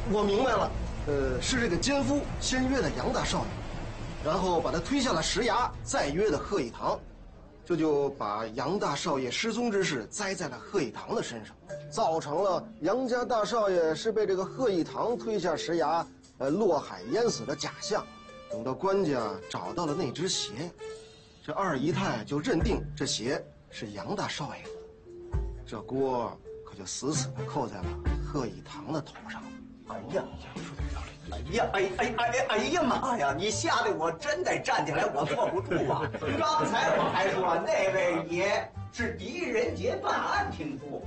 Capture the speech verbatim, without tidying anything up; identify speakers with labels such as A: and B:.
A: 我明白了，呃，是这个奸夫先约的杨大少爷，然后把他推下了石崖，再约的贺一堂，这就把杨大少爷失踪之事栽在了贺一堂的身上，造成了杨家大少爷是被这个贺一堂推下石崖，呃，落海淹死的假象。等到官家找到了那只鞋，这二姨太就认定这鞋是杨大少爷的，这锅可就死死地扣在了贺一堂的头上了。
B: 哎呀，说的有道理。哎呀，哎哎哎哎哎呀妈呀！你吓得我真得站起来，我坐不住啊！刚才我还说那位爷是狄仁杰办案听说。